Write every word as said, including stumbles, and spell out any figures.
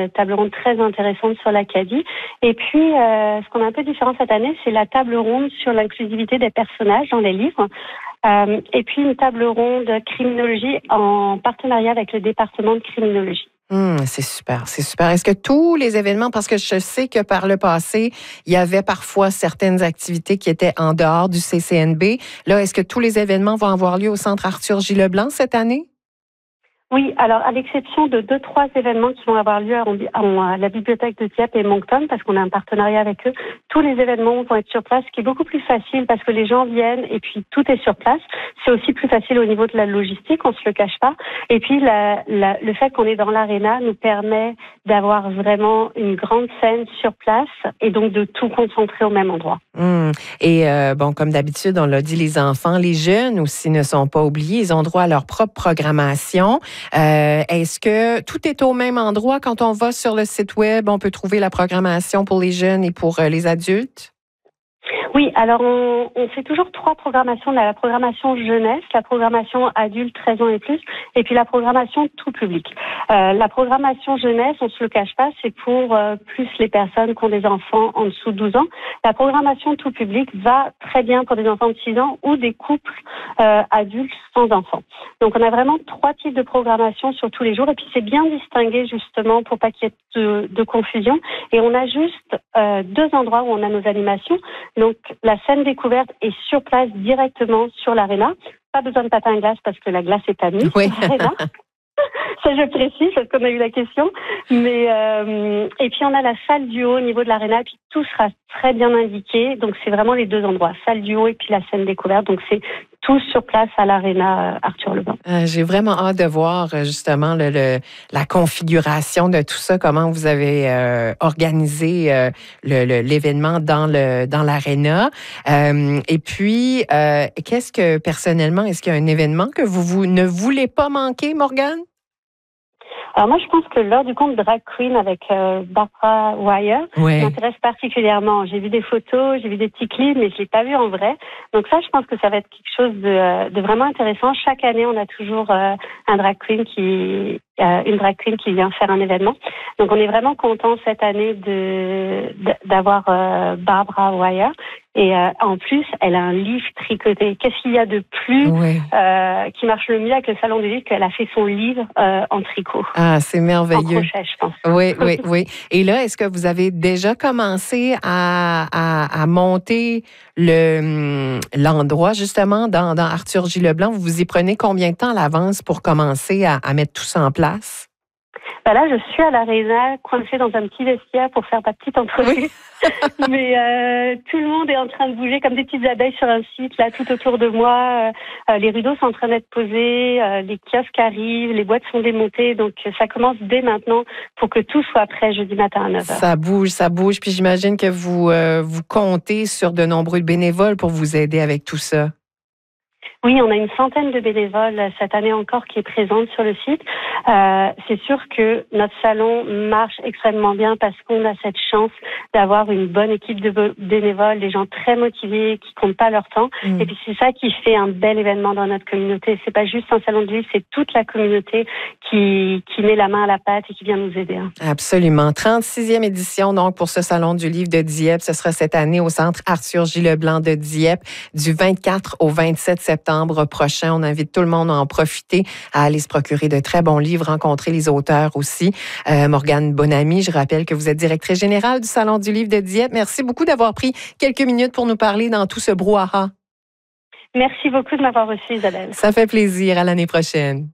une table ronde très intéressante sur l'Acadie. Et puis, euh, ce qu'on a un peu différent cette année, c'est la table ronde sur l'inclusivité des personnages dans les livres. Euh, et puis une table ronde criminologie en partenariat avec le département de criminologie. Hum, c'est super, c'est super. Est-ce que tous les événements, parce que je sais que par le passé, il y avait parfois certaines activités qui étaient en dehors du C C N B. Là, est-ce que tous les événements vont avoir lieu au Centre Arthur J. Leblanc cette année? Oui, alors à l'exception de deux, trois événements qui vont avoir lieu à, à la bibliothèque de Dieppe et Moncton, parce qu'on a un partenariat avec eux, tous les événements vont être sur place, ce qui est beaucoup plus facile parce que les gens viennent et puis tout est sur place. C'est aussi plus facile au niveau de la logistique, on se le cache pas. Et puis la, la, le fait qu'on est dans l'aréna nous permet d'avoir vraiment une grande scène sur place et donc de tout concentrer au même endroit. Mmh. Et euh, bon, comme d'habitude, on l'a dit, les enfants, les jeunes aussi ne sont pas oubliés. Ils ont droit à leur propre programmation. Euh, est-ce que tout est au même endroit quand on va sur le site web? On peut trouver la programmation pour les jeunes et pour euh, les adultes? Oui, alors on, on fait toujours trois programmations. On a la programmation jeunesse, la programmation adulte treize ans et plus, et puis la programmation tout public. Euh, la programmation jeunesse, on se le cache pas, c'est pour euh, plus les personnes qui ont des enfants en dessous de douze ans. La programmation tout public va très bien pour des enfants de six ans ou des couples euh, adultes sans enfants. Donc on a vraiment trois types de programmation sur tous les jours, et puis c'est bien distingué justement pour pas qu'il y ait de, de confusion. Et on a juste euh, deux endroits où on a nos animations. Donc, la scène découverte est sur place directement sur l'aréna. Pas besoin de patin à glace parce que la glace est pas mise Oui. sur l'aréna. Ça, je précise parce qu'on a eu la question. Mais euh, et puis on a la salle du haut au niveau de l'aréna, et puis tout sera très bien indiqué. Donc c'est vraiment les deux endroits, salle du haut et puis la scène découverte. Donc c'est tout sur place à l'aréna Arthur Leblanc. Euh, j'ai vraiment hâte de voir justement le, le, la configuration de tout ça, comment vous avez euh, organisé euh, le, le, l'événement dans le dans l'aréna. Euh, et puis, euh, qu'est-ce que personnellement, est-ce qu'il y a un événement que vous, vous ne voulez pas manquer, Morgane? Alors moi, je pense que l'heure du conte Drag Queen avec euh, Barbara Wire Ouais. m'intéresse particulièrement. J'ai vu des photos, j'ai vu des petits clips, mais je l'ai pas vu en vrai. Donc ça, je pense que ça va être quelque chose de, de vraiment intéressant. Chaque année, on a toujours euh, un drag queen qui, euh, une drag queen qui vient faire un événement. Donc on est vraiment content cette année de, de d'avoir euh, Barbara Wire. Et euh, en plus, elle a un livre tricoté. Qu'est-ce qu'il y a de plus Oui. euh, qui marche le mieux avec le Salon du Livre qu'elle a fait son livre euh, en tricot. Ah, c'est merveilleux. En crochet, je pense. Oui, oui, oui. Et là, est-ce que vous avez déjà commencé à, à, à monter le l'endroit, justement, dans, dans Arthur J. Leblanc? Vous vous y prenez combien de temps à l'avance pour commencer à, à mettre tout ça en place? Ben là, je suis à l'aréna, coincée dans un petit vestiaire pour faire ma petite entrevue. Oui. Mais euh, tout le monde est en train de bouger comme des petites abeilles sur un site, là, tout autour de moi. Euh, les rideaux sont en train d'être posés, euh, les kiosques arrivent, les boîtes sont démontées. Donc, ça commence dès maintenant pour que tout soit prêt jeudi matin à neuf heures. Ça bouge, ça bouge. Puis j'imagine que vous, euh, vous comptez sur de nombreux bénévoles pour vous aider avec tout ça. Oui, on a une centaine de bénévoles cette année encore qui est présente sur le site. Euh, c'est sûr que notre salon marche extrêmement bien parce qu'on a cette chance d'avoir une bonne équipe de bénévoles, des gens très motivés qui comptent pas leur temps. Mmh. Et puis c'est ça qui fait un bel événement dans notre communauté. C'est pas juste un salon de livre, c'est toute la communauté qui qui met la main à la pâte et qui vient nous aider. Absolument. trente-sixième édition donc pour ce salon du livre de Dieppe. Ce sera cette année au Centre Arthur J. Leblanc de Dieppe du vingt-quatre au vingt-sept septembre prochain. On invite tout le monde à en profiter, à aller se procurer de très bons livres, rencontrer les auteurs aussi. Euh, Morgane Bonamy, je rappelle que vous êtes directrice générale du Salon du livre de Dieppe. Merci beaucoup d'avoir pris quelques minutes pour nous parler dans tout ce brouhaha. Merci beaucoup de m'avoir reçue, Isabelle. Ça fait plaisir. À l'année prochaine.